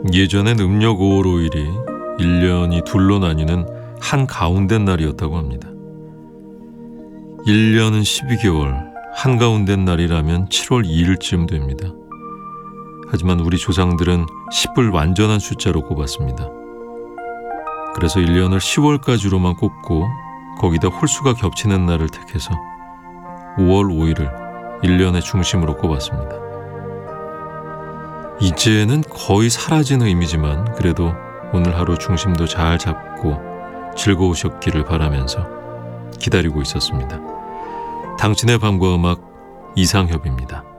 예전엔 음력 5월 5일이 1년이 둘로 나뉘는 한가운데 날이었다고 합니다. 1년은 12개월, 한가운데 날이라면 7월 2일쯤 됩니다. 하지만 우리 조상들은 10을 완전한 숫자로 꼽았습니다. 그래서 1년을 10월까지로만 꼽고 거기다 홀수가 겹치는 날을 택해서 5월 5일을 1년의 중심으로 꼽았습니다. 이제는 거의 사라진 의미지만 그래도 오늘 하루 중심도 잘 잡고 즐거우셨기를 바라면서 기다리고 있었습니다. 당신의 밤과 음악 이상협입니다.